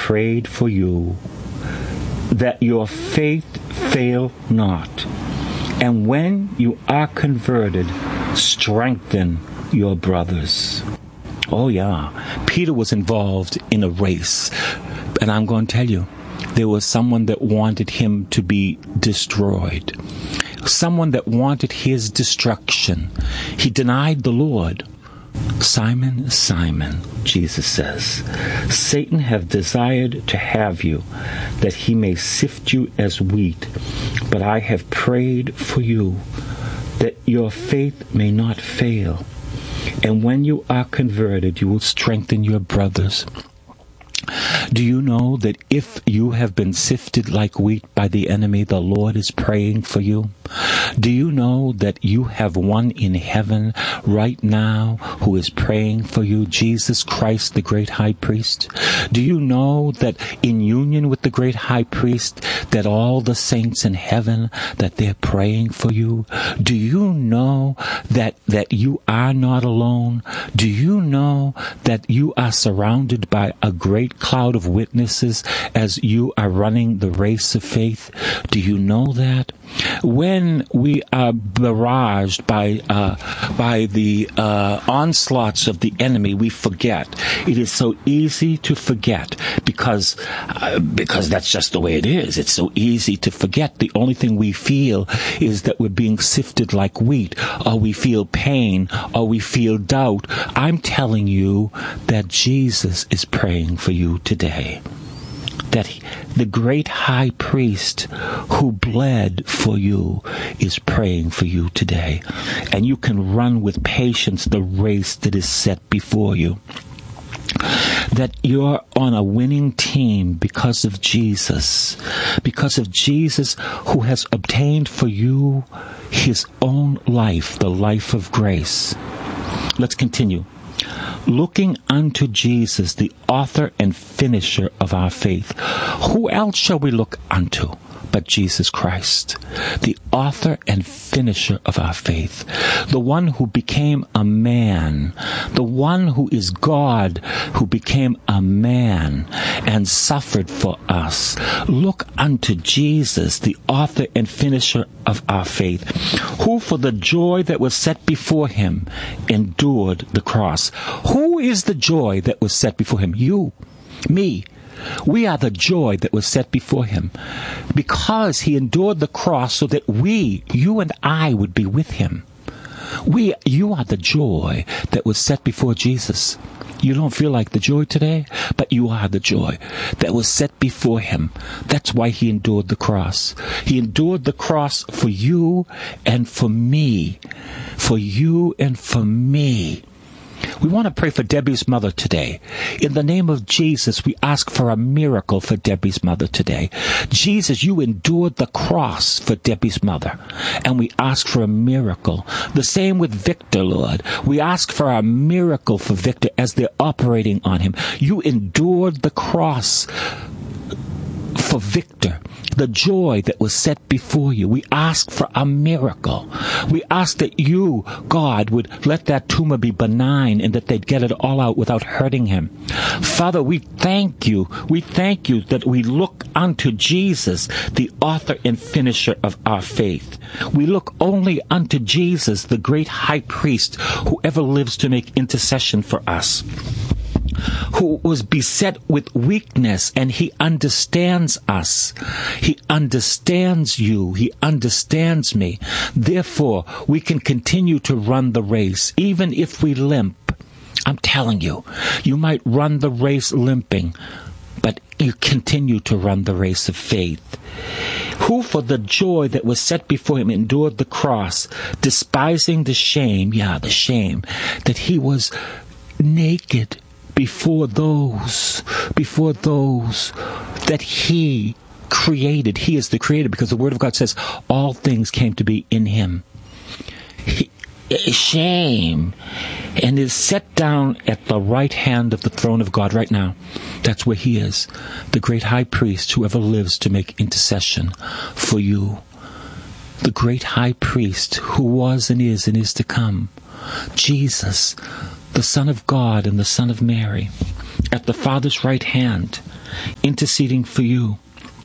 prayed for you, that your faith fail not. And when you are converted, strengthen your brothers. Oh yeah, Peter was involved in a race. And I'm going to tell you, there was someone that wanted him to be destroyed. Someone that wanted his destruction. He denied the Lord. Simon, Simon, Jesus says, Satan have desired to have you, that he may sift you as wheat. But I have prayed for you, that your faith may not fail. And when you are converted, you will strengthen your brothers. Do you know that if you have been sifted like wheat by the enemy, the Lord is praying for you? Do you know that you have one in heaven right now who is praying for you, Jesus Christ, the great high priest? Do you know that in union with the great high priest, that all the saints in heaven, that they're praying for you? Do you know that you are not alone? Do you know that you are surrounded by a great cloud of witnesses as you are running the race of faith? Do you know that? When we are barraged by the onslaughts of the enemy, we forget. It is so easy to forget because that's just the way it is. It's so easy to forget. The only thing we feel is that we're being sifted like wheat, or we feel pain, or we feel doubt. I'm telling you that Jesus is praying for you today. That the great high priest who bled for you is praying for you today. And you can run with patience the race that is set before you. That you're on a winning team because of Jesus who has obtained for you his own life, the life of grace. Let's continue. Looking unto Jesus, the author and finisher of our faith. Who else shall we look unto but Jesus Christ, the author and finisher of our faith, the one who became a man, the one who is God, who became a man and suffered for us. Look unto Jesus, the author and finisher of our faith, who for the joy that was set before him endured the cross. Who is the joy that was set before him? You, me. We are the joy that was set before him, because he endured the cross so that we, you and I, would be with him. You are the joy that was set before Jesus. You don't feel like the joy today, but you are the joy that was set before him. That's why he endured the cross. He endured the cross for you and for me. For you and for me. We want to pray for Debbie's mother today. In the name of Jesus, we ask for a miracle for Debbie's mother today. Jesus, you endured the cross for Debbie's mother, and we ask for a miracle. The same with Victor, Lord. We ask for a miracle for Victor as they're operating on him. You endured the cross for Victor, the joy that was set before you. We ask for a miracle. We ask that you, God, would let that tumor be benign and that they'd get it all out without hurting him. Father, we thank you. We thank you that we look unto Jesus, the author and finisher of our faith. We look only unto Jesus, the great high priest, who ever lives to make intercession for us, who was beset with weakness, and he understands us. He understands you. He understands me. Therefore, we can continue to run the race, even if we limp. I'm telling you, you might run the race limping, but you continue to run the race of faith. Who for the joy that was set before him endured the cross, despising the shame, the shame, that he was naked before those that he created. He is the creator, because the Word of God says all things came to be in him. Shame, and is set down at the right hand of the throne of God right now. That's where he is, the great high priest who ever lives to make intercession for you. The great high priest who was and is to come. Jesus, the Son of God and the Son of Mary, at the Father's right hand. interceding for you.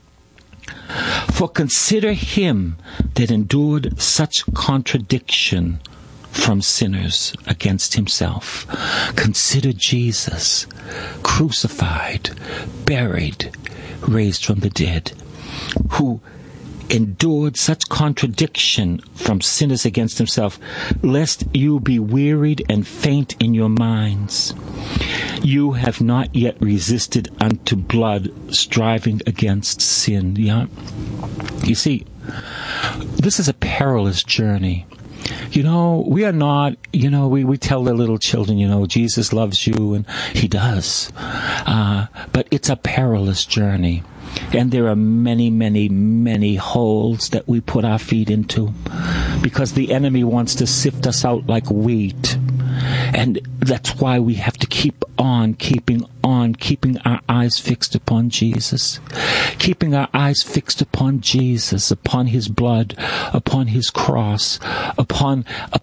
For consider him that endured such contradiction from sinners against himself. Consider Jesus, crucified, buried, raised from the dead, who endured such contradiction from sinners against himself, lest you be wearied and faint in your minds. You have not yet resisted unto blood, striving against sin. Yeah? You see, this is a perilous journey. We are not, we tell the little children, Jesus loves you, and he does. But it's a perilous journey. And there are many, many, many holes that we put our feet into because the enemy wants to sift us out like wheat. And that's why we have to keep on, keeping our eyes fixed upon Jesus. Keeping our eyes fixed upon Jesus, upon his blood, upon his cross, upon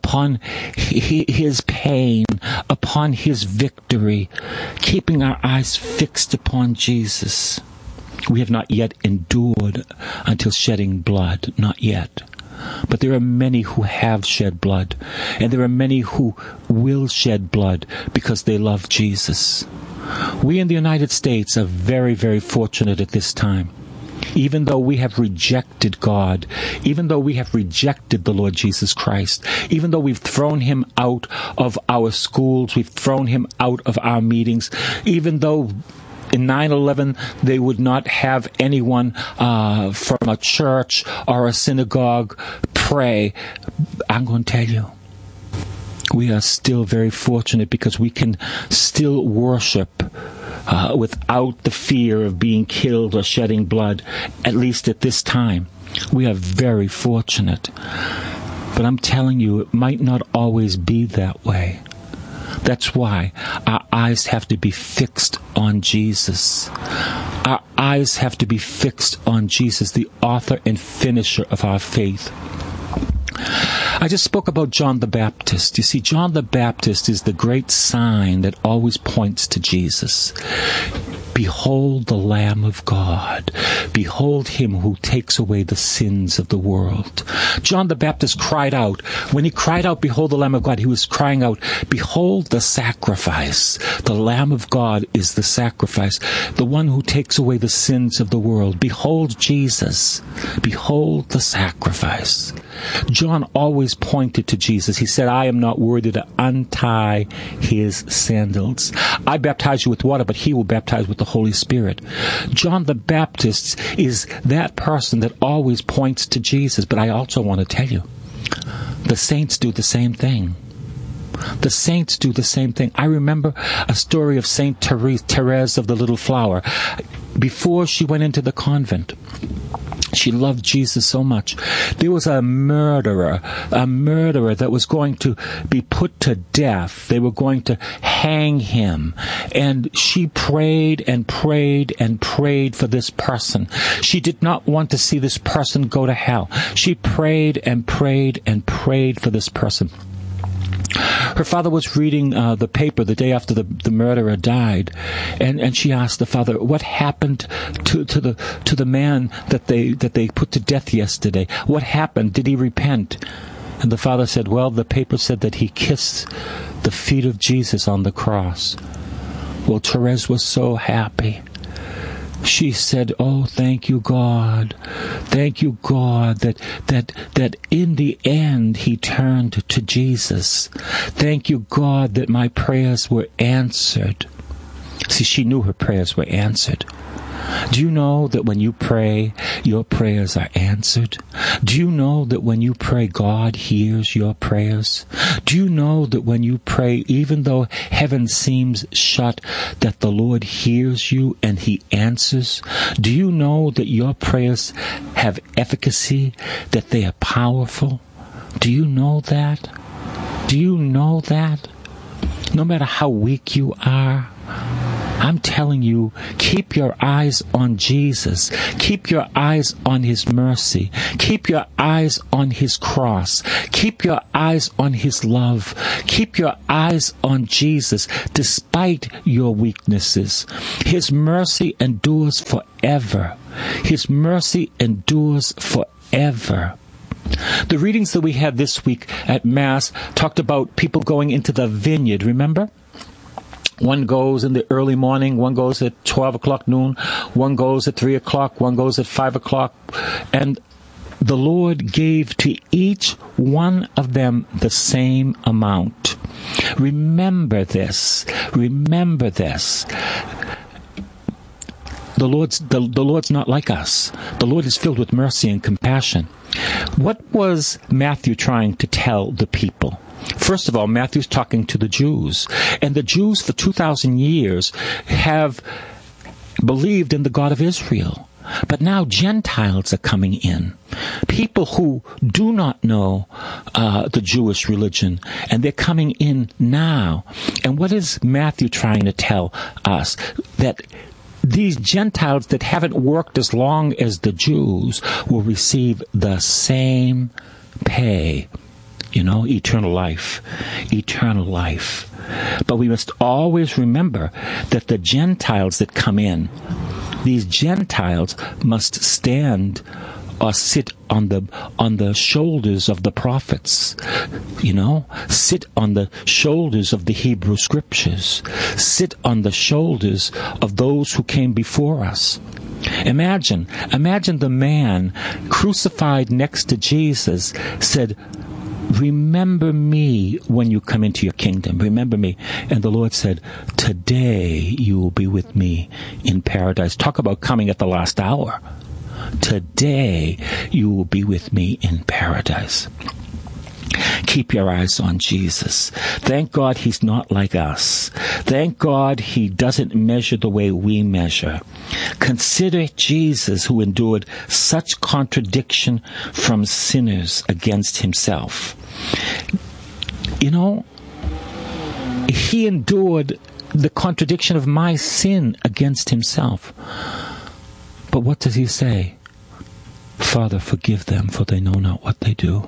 his pain, upon his victory. Keeping our eyes fixed upon Jesus. We have not yet endured until shedding blood, not yet. But there are many who have shed blood, and there are many who will shed blood because they love Jesus. We in the United States are very, very fortunate at this time. Even though we have rejected God, even though we have rejected the Lord Jesus Christ, even though we've thrown him out of our schools, we've thrown him out of our meetings, even though in 9/11, they would not have anyone from a church or a synagogue pray. I'm going to tell you, we are still very fortunate because we can still worship without the fear of being killed or shedding blood, at least at this time. We are very fortunate. But I'm telling you, it might not always be that way. That's why our eyes have to be fixed on Jesus. Our eyes have to be fixed on Jesus, the author and finisher of our faith. I just spoke about John the Baptist. You see, John the Baptist is the great sign that always points to Jesus. Behold the Lamb of God. Behold him who takes away the sins of the world. John the Baptist cried out. When he cried out, behold the Lamb of God, he was crying out, behold the sacrifice. The Lamb of God is the sacrifice, the one who takes away the sins of the world. Behold Jesus. Behold the sacrifice. John always pointed to Jesus. He said, I am not worthy to untie his sandals. I baptize you with water, but he will baptize with the Holy Spirit. John the Baptist is that person that always points to Jesus. But I also want to tell you, the saints do the same thing. The saints do the same thing. I remember a story of Saint Therese of the Little Flower. Before she went into the convent, she loved Jesus so much. There was a murderer that was going to be put to death. They were going to hang him. And she prayed and prayed and prayed for this person. She did not want to see this person go to hell. She prayed and prayed and prayed for this person. Her father was reading the paper the day after the murderer died, and she asked the father, "What happened to the man that they put to death yesterday? What happened? Did he repent?" And the father said, "Well, the paper said that he kissed the feet of Jesus on the cross." Well, Therese was so happy. She said, "Oh, thank you, God. Thank you, God, that in the end he turned to Jesus. Thank you, God, that my prayers were answered." See, she knew her prayers were answered. Do you know that when you pray, your prayers are answered? Do you know that when you pray, God hears your prayers? Do you know that when you pray, even though heaven seems shut, that the Lord hears you and he answers? Do you know that your prayers have efficacy, that they are powerful? Do you know that? Do you know that? No matter how weak you are, I'm telling you, keep your eyes on Jesus. Keep your eyes on His mercy. Keep your eyes on His cross. Keep your eyes on His love. Keep your eyes on Jesus despite your weaknesses. His mercy endures forever. His mercy endures forever. The readings that we had this week at Mass talked about people going into the vineyard, remember? One goes in the early morning, one goes at 12 o'clock noon, one goes at 3 o'clock, one goes at 5 o'clock. And the Lord gave to each one of them the same amount. Remember this. Remember this. The Lord's not like us. The Lord is filled with mercy and compassion. What was Matthew trying to tell the people? First of all, Matthew's talking to the Jews. And the Jews for 2,000 years have believed in the God of Israel. But now Gentiles are coming in. People who do not know the Jewish religion. And they're coming in now. And what is Matthew trying to tell us? That these Gentiles that haven't worked as long as the Jews will receive the same pay. Eternal life. Eternal life. But we must always remember that the Gentiles that come in, these Gentiles must stand or sit on the shoulders of the prophets. Sit on the shoulders of the Hebrew Scriptures. Sit on the shoulders of those who came before us. Imagine the man crucified next to Jesus said, "Remember me when you come into your kingdom. Remember me." And the Lord said, "Today you will be with me in paradise." Talk about coming at the last hour. Today you will be with me in paradise. Keep your eyes on Jesus. Thank God He's not like us. Thank God He doesn't measure the way we measure. Consider Jesus, who endured such contradiction from sinners against Himself. He endured the contradiction of my sin against Himself. But what does He say? "Father, forgive them, for they know not what they do."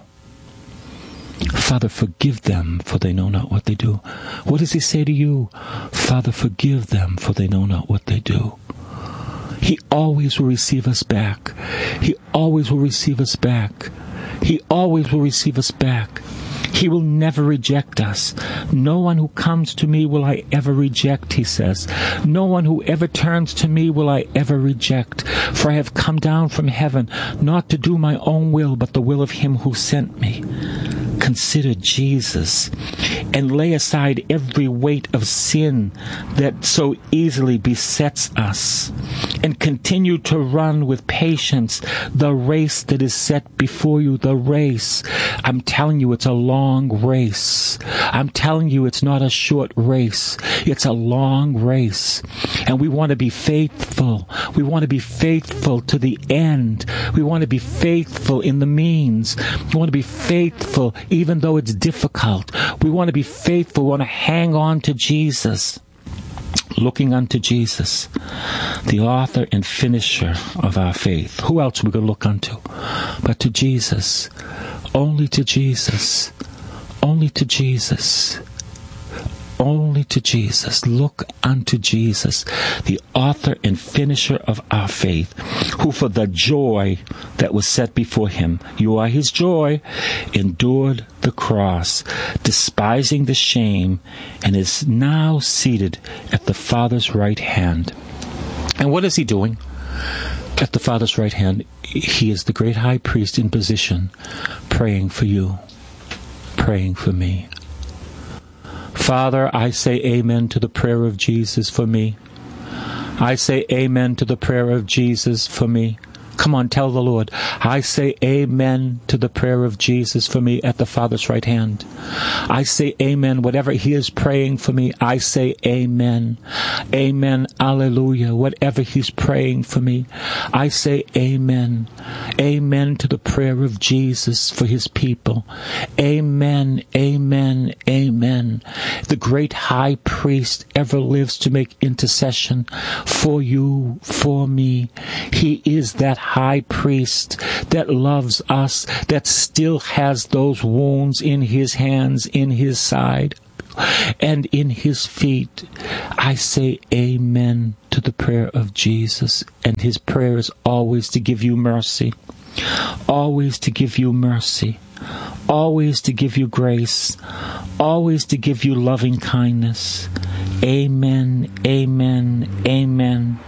Father, forgive them, for they know not what they do. What does He say to you? Father, forgive them, for they know not what they do. He always will receive us back. He always will receive us back. He always will receive us back. He will never reject us. "No one who comes to me will I ever reject," He says. "No one who ever turns to me will I ever reject. For I have come down from heaven, not to do my own will, but the will of Him who sent me." Consider Jesus and lay aside every weight of sin that so easily besets us, and continue to run with patience the race that is set before you. The race. I'm telling you, it's a long race. I'm telling you, it's not a short race. It's a long race. And we want to be faithful. We want to be faithful to the end. We want to be faithful in the means. We want to be faithful even though it's difficult. We want to be faithful. We want to hang on to Jesus. Looking unto Jesus, the author and finisher of our faith. Who else are we going to look unto but to Jesus? Only to Jesus. Only to Jesus. Only to Jesus. Look unto Jesus, the author and finisher of our faith, who for the joy that was set before Him, you are His joy, endured the cross, despising the shame, and is now seated at the Father's right hand. And what is He doing? At the Father's right hand, He is the great high priest in position, praying for you, praying for me. Father, I say amen to the prayer of Jesus for me. I say amen to the prayer of Jesus for me. Come on, tell the Lord, I say amen to the prayer of Jesus for me at the Father's right hand. I say amen. Whatever He is praying for me, I say amen. Amen. Alleluia. Whatever He's praying for me, I say amen. Amen to the prayer of Jesus for His people. Amen. Amen. Amen. The great high priest ever lives to make intercession for you, for me. He is that high priest that loves us, that still has those wounds in His hands, in His side, and in His feet. I say amen to the prayer of Jesus, and His prayer is always to give you mercy, always to give you mercy, always to give you grace, always to give you loving kindness. Amen, amen, amen.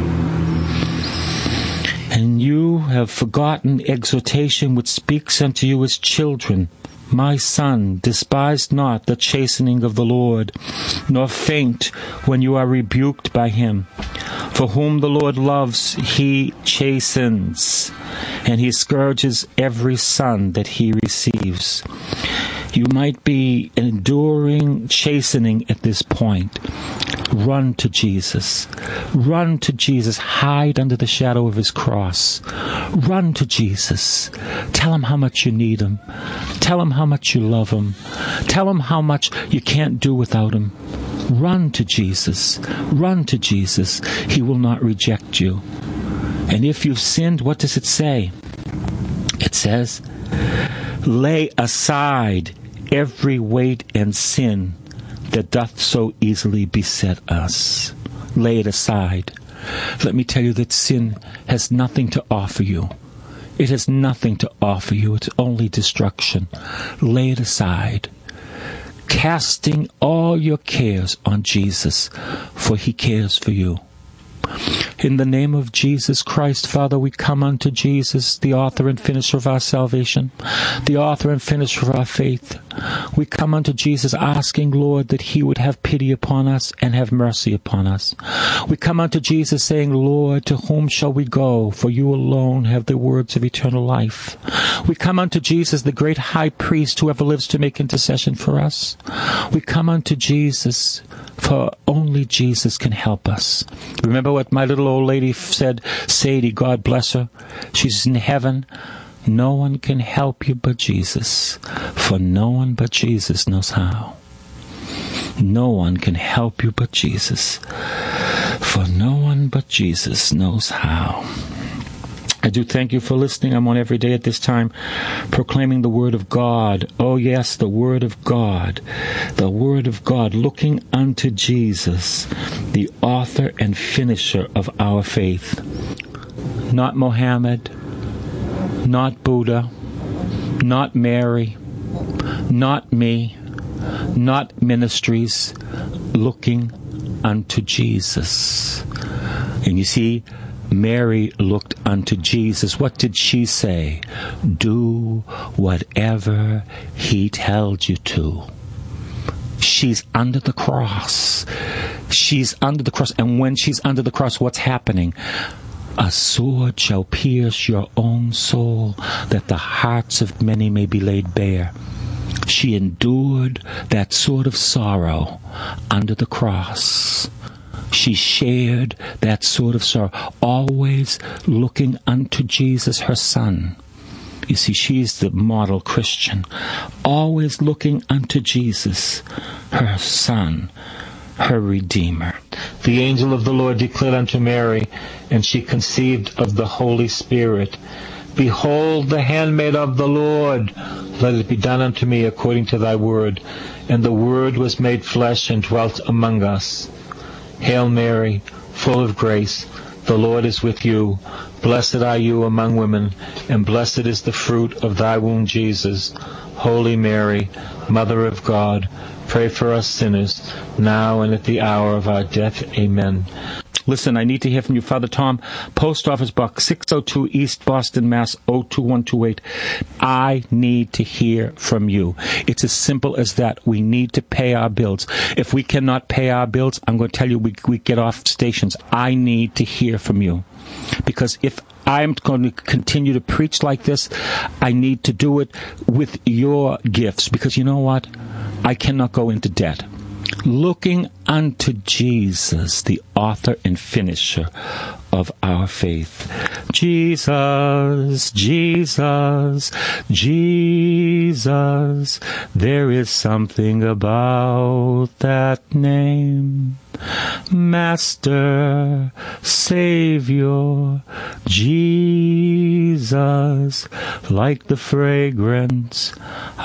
And you have forgotten exhortation which speaks unto you as children. My son, despise not the chastening of the Lord, nor faint when you are rebuked by Him. For whom the Lord loves, He chastens, and He scourges every son that He receives. You might be enduring chastening at this point. Run to Jesus. Run to Jesus. Hide under the shadow of His cross. Run to Jesus. Tell Him how much you need Him. Tell Him how much you love Him. Tell Him how much you can't do without Him. Run to Jesus. Run to Jesus. He will not reject you. And if you've sinned, what does it say? It says, lay aside every weight and sin that doth so easily beset us. Lay it aside. Let me tell you that sin has nothing to offer you. It has nothing to offer you. It's only destruction. Lay it aside. Casting all your cares on Jesus, for He cares for you. In the name of Jesus Christ, Father, we come unto Jesus, the author and finisher of our salvation, the author and finisher of our faith. We come unto Jesus asking, Lord, that He would have pity upon us and have mercy upon us. We come unto Jesus saying, Lord, to whom shall we go? For You alone have the words of eternal life. We come unto Jesus, the great high priest who ever lives to make intercession for us. We come unto Jesus, for only Jesus can help us. Remember what my little old lady said, Sadie, God bless her. She's in heaven. No one can help you but Jesus, for no one but Jesus knows how. No one can help you but Jesus, for no one but Jesus knows how. I do thank you for listening. I'm on every day at this time, proclaiming the Word of God. Oh yes, the Word of God. The Word of God, looking unto Jesus, the author and finisher of our faith. Not Mohammed, not Buddha, not Mary, not me, not ministries, looking unto Jesus. And you see, Mary looked unto Jesus. What did she say? Do whatever He tells you to. She's under the cross. She's under the cross. And when she's under the cross, what's happening? A sword shall pierce your own soul, that the hearts of many may be laid bare. She endured that sort of sorrow under the cross. She shared that sort of sorrow, always looking unto Jesus, her Son. You see, she's the model Christian, always looking unto Jesus, her Son, her Redeemer. The angel of the Lord declared unto Mary, and she conceived of the Holy Spirit. Behold, the handmaid of the Lord, let it be done unto me according to Thy word. And the Word was made flesh and dwelt among us. Hail Mary, full of grace, the Lord is with you. Blessed are you among women, and blessed is the fruit of Thy womb, Jesus. Holy Mary, Mother of God, pray for us sinners, now and at the hour of our death. Amen. Listen, I need to hear from you. Father Tom, Post Office Box 602 East Boston, Mass. 02128. I need to hear from you. It's as simple as that. We need to pay our bills. If we cannot pay our bills, I'm going to tell you we get off stations. I need to hear from you. Because if I'm going to continue to preach like this. I need to do it with your gifts, because you know what? I cannot go into debt. Looking unto Jesus, the author and finisher of our faith. Jesus, Jesus, Jesus, there is something about that name. Master, Savior, Jesus, like the fragrance